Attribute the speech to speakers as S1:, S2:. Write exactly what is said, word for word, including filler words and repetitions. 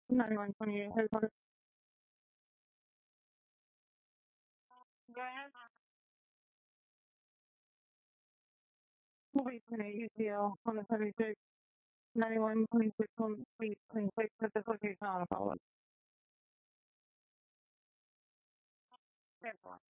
S1: ninety-one twenty-eight headquarters. Go ahead. Wait, twenty-eight U C L on the seventy-six. ninety-one twenty-six on please twenty-six at this location on a follow-up.